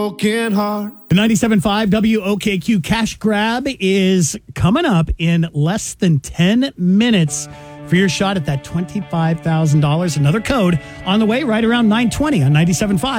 broken heart. The 97.5 WOKQ cash grab is coming up in less than 10 minutes for your shot at that $25,000. Another code on the way right around 9:20 on 97.5.